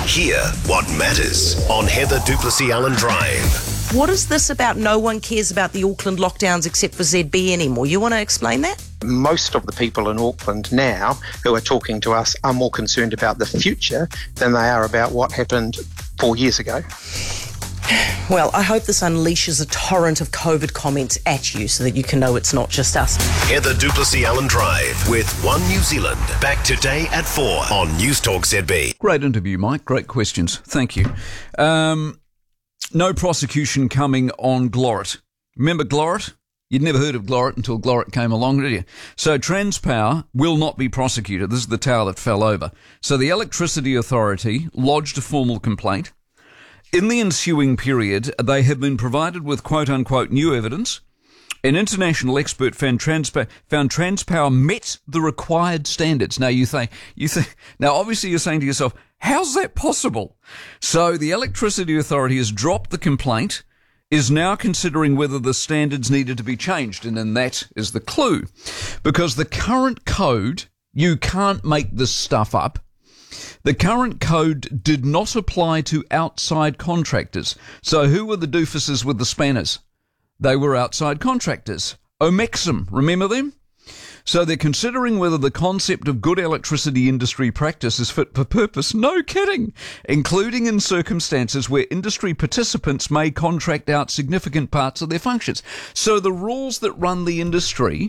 Hear what matters on Heather Duplessis Allen Drive. What is this about no one cares about the Auckland lockdowns except for ZB anymore? You want to explain that? Most of the people in Auckland now who are talking to us are more concerned about the future than they are about what happened 4 years ago. Well, I hope this unleashes a torrent of COVID comments at you so that you can know it's not just us. Heather Duplessis Allen Drive with One New Zealand. Back today at 4 on Newstalk ZB. Great interview, Mike. Great questions. Thank you. No prosecution coming on Glorit. Remember Glorit? You'd never heard of Glorit until Glorit came along, did you? So Transpower will not be prosecuted. This is the tower that fell over. So the Electricity Authority lodged a formal complaint. In the ensuing period, they have been provided with quote-unquote new evidence. An international expert found Transpower met the required standards. Now now obviously you're saying to yourself, how's that possible? So the Electricity Authority has dropped the complaint, is now considering whether the standards needed to be changed, and then that is the clue. Because the current code, you can't make this stuff up. The current code did not apply to outside contractors. So who were the doofuses with the spanners? They were outside contractors. Omexam, remember them? So they're considering whether the concept of good electricity industry practice is fit for purpose. No kidding. Including in circumstances where industry participants may contract out significant parts of their functions. So the rules that run the industry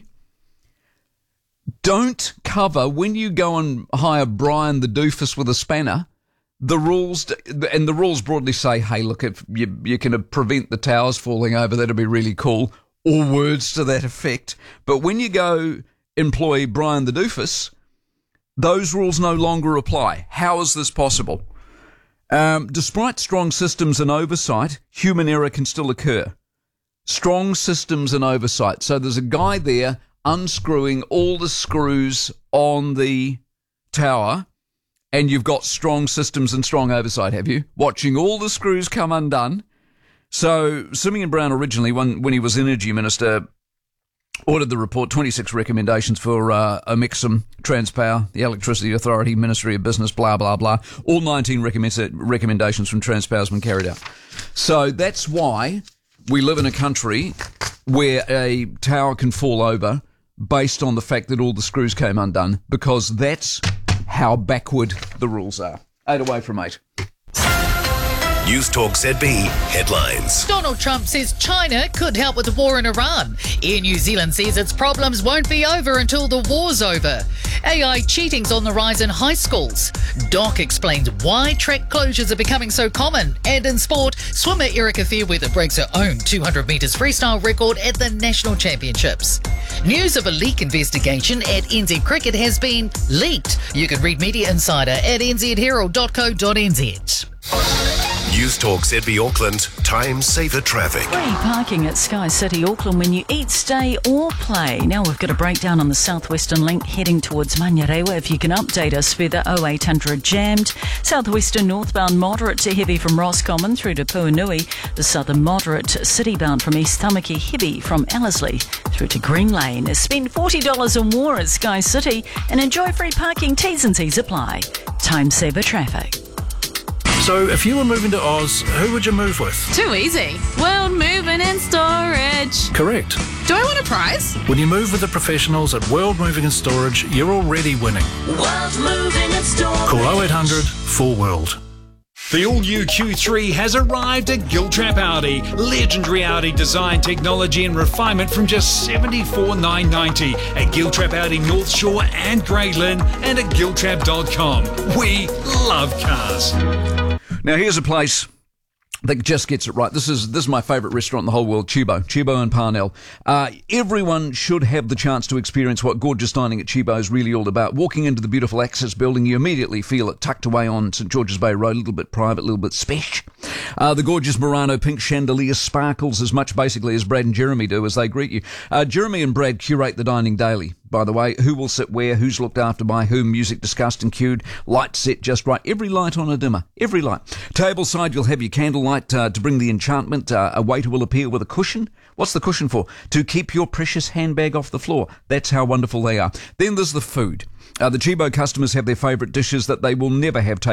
don't cover, when you go and hire Brian the doofus with a spanner, the rules, and the rules broadly say, hey, look, if you can prevent the towers falling over, that'd be really cool, or words to that effect. But when you go employ Brian the doofus, those rules no longer apply. How is this possible? Despite strong systems and oversight, human error can still occur. Strong systems and oversight. So there's a guy there unscrewing all the screws on the tower, and you've got strong systems and strong oversight, have you? Watching all the screws come undone. So Simeon Brown originally, when he was Energy Minister, ordered the report, 26 recommendations for Omexam, Transpower, the Electricity Authority, Ministry of Business, blah, blah, blah. All 19 recommendations from Transpower has been carried out. So that's why we live in a country where a tower can fall over based on the fact that all the screws came undone, because that's how backward the rules are. 8 away from 8. Newstalk ZB headlines. Donald Trump says China could help with the war in Iran. Air New Zealand says its problems won't be over until the war's over. AI cheating's on the rise in high schools. Doc explains why track closures are becoming so common. And in sport, swimmer Erica Fairweather breaks her own 200 metres freestyle record at the National Championships. News of a leak investigation at NZ Cricket has been leaked. You can read Media Insider at nzherald.co.nz. Newstalk ZB Auckland, time saver traffic. Free parking at Sky City Auckland when you eat, stay or play. Now we've got a breakdown on the Southwestern Link heading towards Manurewa. If you can update us further, 0800 jammed. Southwestern northbound moderate to heavy from Roscommon through to Puanui. The southern moderate city-bound from East Tamaki heavy from Ellerslie through to Green Lane. Spend $40 or more at Sky City and enjoy free parking. T's and C's apply. Time saver traffic. So if you were moving to Oz, who would you move with? Too easy. World Moving and Storage. Correct. Do I want a prize? When you move with the professionals at World Moving and Storage, you're already winning. World Moving and Storage. Call 0800 4WORLD. The all-new Q3 has arrived at Giltrap Audi. Legendary Audi design, technology and refinement from just $74,990 at Giltrap Audi North Shore and Greyland and at giltrap.com. We love cars. Now here's a place that just gets it right. This is my favourite restaurant in the whole world, Chibo and Parnell. Everyone should have the chance to experience what gorgeous dining at Chibo is really all about. Walking into the beautiful Access building, you immediately feel it tucked away on St George's Bay Road, a little bit private, a little bit special. The gorgeous Murano pink chandelier sparkles as much basically as Brad and Jeremy do as they greet you. Jeremy and Brad curate the dining daily. By the way, who will sit where, who's looked after by whom, music discussed and cued, lights set just right, every light on a dimmer, every light. Tableside, you'll have your candlelight to bring the enchantment. A waiter will appear with a cushion. What's the cushion for? To keep your precious handbag off the floor. That's how wonderful they are. Then there's the food. The Chibo customers have their favourite dishes that they will never have taken